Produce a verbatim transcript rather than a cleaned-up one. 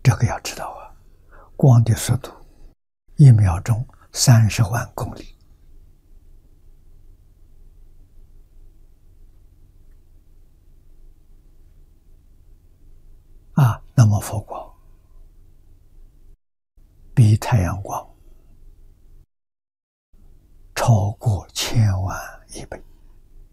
这个要知道啊，光的速度一秒钟三十万公里啊，那么佛光比太阳光超过千万亿倍。